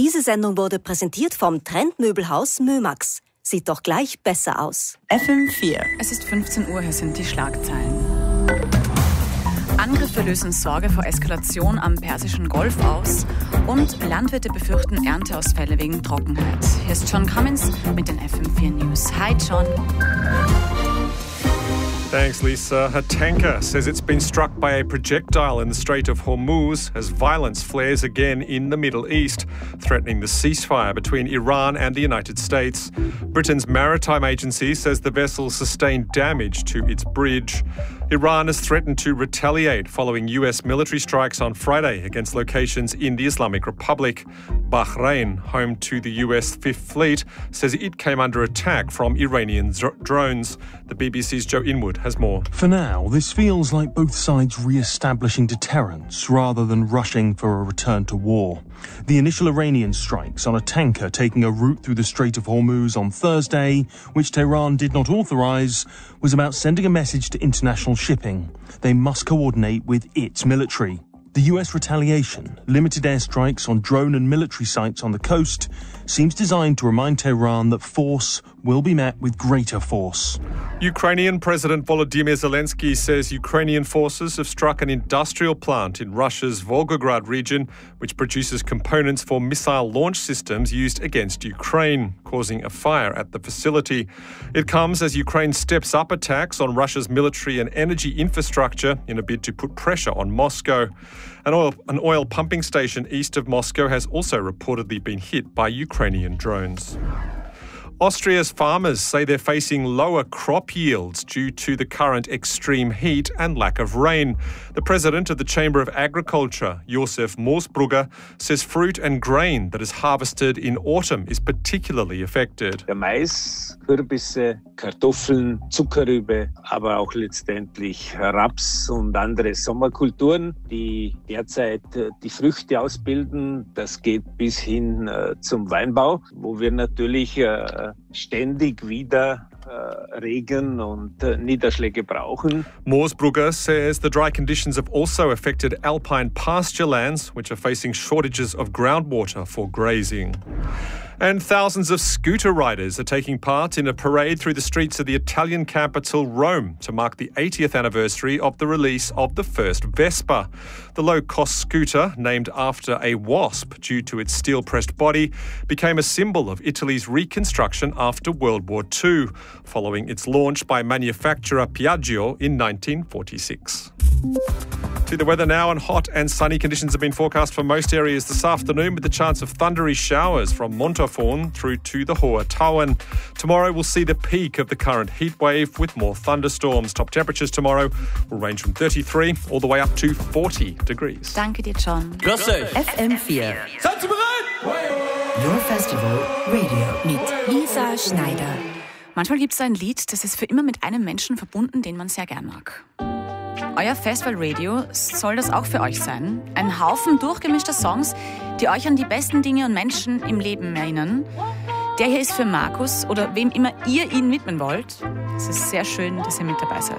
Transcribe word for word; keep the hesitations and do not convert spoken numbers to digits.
Diese Sendung wurde präsentiert vom Trendmöbelhaus Mömax. Sieht doch gleich besser aus. F M vier. Es ist fünfzehn Uhr, hier sind die Schlagzeilen. Angriffe lösen Sorge vor Eskalation am Persischen Golf aus und Landwirte befürchten Ernteausfälle wegen Trockenheit. Hier ist John Cummins mit den F M vier News. Hi John. Thanks, Lisa. A tanker says it's been struck by a projectile in the Strait of Hormuz as violence flares again in the Middle East, threatening the ceasefire between Iran and the United States. Britain's maritime agency says the vessel sustained damage to its bridge. Iran has threatened to retaliate following U S military strikes on Friday against locations in the Islamic Republic. Bahrain, home to the U S Fifth Fleet, says it came under attack from Iranian dr- drones. The B B C's Joe Inwood has more. For now, this feels like both sides re-establishing deterrence rather than rushing for a return to war. The initial Iranian strikes on a tanker taking a route through the Strait of Hormuz on Thursday, which Tehran did not authorise, was about sending a message to international shipping. They must coordinate with its military. The U S retaliation, limited airstrikes on drone and military sites on the coast, seems designed to remind Tehran that force will be met with greater force. Ukrainian President Volodymyr Zelensky says Ukrainian forces have struck an industrial plant in Russia's Volgograd region, which produces components for missile launch systems used against Ukraine, causing a fire at the facility. It comes as Ukraine steps up attacks on Russia's military and energy infrastructure in a bid to put pressure on Moscow. An oil, an oil pumping station east of Moscow has also reportedly been hit by Ukrainian drones. Austria's farmers say they're facing lower crop yields due to the current extreme heat and lack of rain. The president of the Chamber of Agriculture, Josef Moosbrugger, says fruit and grain that is harvested in autumn is particularly affected. Der Mais, Kürbisse, Kartoffeln, Zuckerrübe, aber auch letztendlich Raps und andere Sommerkulturen, die derzeit die Früchte ausbilden. Das geht bis hin zum Weinbau, wo wir natürlich ständig wieder uh, Regen und uh, Niederschläge brauchen. Moosbrugger says the dry conditions have also affected alpine pasture lands, which are facing shortages of groundwater for grazing. And thousands of scooter riders are taking part in a parade through the streets of the Italian capital, Rome, to mark the eightieth anniversary of the release of the first Vespa. The low-cost scooter, named after a wasp due to its steel-pressed body, became a symbol of Italy's reconstruction after World War Two, following its launch by manufacturer Piaggio in nineteen forty-six. To the weather now, and hot and sunny conditions have been forecast for most areas this afternoon, with the chance of thundery showers from Montafon through to the Hohe Tauern. Tomorrow we'll see the peak of the current heat wave with more thunderstorms. Top temperatures tomorrow will range from thirty-three all the way up to forty degrees. Danke dir, John. Grüß euch. F M vier. Seid ihr bereit? Your Festival Radio mit Lisa Schneider. Manchmal gibt es ein Lied, das ist für immer mit einem Menschen verbunden, den man sehr gern mag. Euer Festival Radio soll das auch für euch sein. Ein Haufen durchgemischter Songs, die euch an die besten Dinge und Menschen im Leben erinnern. Der hier ist für Markus oder wem immer ihr ihn widmen wollt. Es ist sehr schön, dass ihr mit dabei seid.